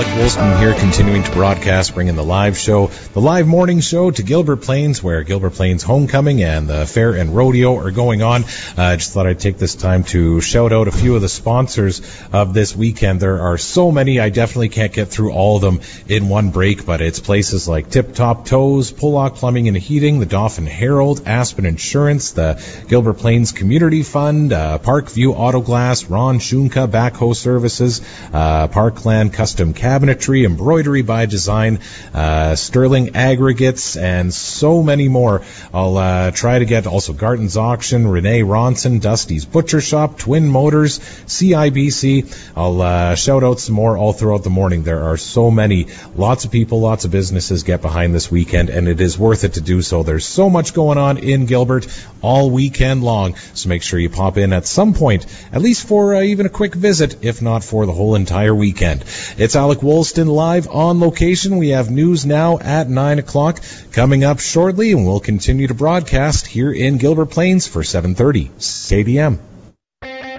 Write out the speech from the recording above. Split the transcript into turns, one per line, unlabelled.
Alec Woolston here, continuing to broadcast, bringing the live show, the live morning show to Gilbert Plains, where Gilbert Plains Homecoming and the Fair and Rodeo are going on. I just thought I'd take this time to shout out a few of the sponsors of this weekend. There are so many, I definitely can't get through all of them in one break, but it's places like Tip Top Toes, Pullock Plumbing and Heating, the Dauphin Herald, Aspen Insurance, the Gilbert Plains Community Fund, Parkview Auto Glass, Ron Shunka Backhoe Services, Parkland Custom Cabinetry, Embroidery by Design, Sterling Aggregates, and so many more. I'll try to get also Garton's Auction, Renee Ronson, Dusty's Butcher Shop, Twin Motors, CIBC. I'll shout out some more all throughout the morning. There are so many. Lots of people, lots of businesses get behind this weekend, and it is worth it to do so. There's so much going on in Gilbert all weekend long, so make sure you pop in at some point, at least for even a quick visit, if not for the whole entire weekend. It's Alec Woolston live on location. We have news now at 9 o'clock coming up shortly, and we'll continue to broadcast here in Gilbert Plains for 7:30 KDM.